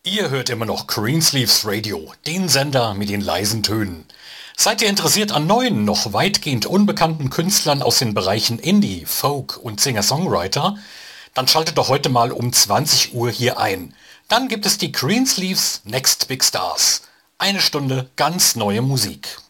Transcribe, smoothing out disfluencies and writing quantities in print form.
Ihr hört immer noch Greensleeves Radio, den Sender mit den leisen Tönen. Seid ihr interessiert an neuen, noch weitgehend unbekannten Künstlern aus den Bereichen Indie, Folk und Singer-Songwriter? Dann schaltet doch heute mal um 20 Uhr hier ein. Dann gibt es die Greensleeves Next Big Stars. Eine Stunde ganz neue Musik.